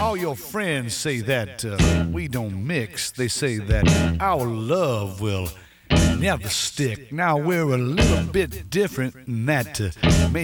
all your friends say that we don't mix. They say that our love will never stick. Now we're a little bit different than that.